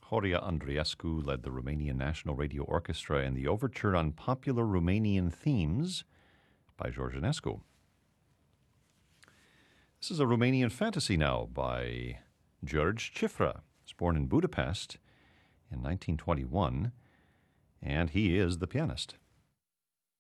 Horia Andreescu led the Romanian National Radio Orchestra in the overture on popular Romanian themes by George Enescu. This is a Romanian fantasy now by George Cifra. He was born in Budapest in 1921, and he is the pianist.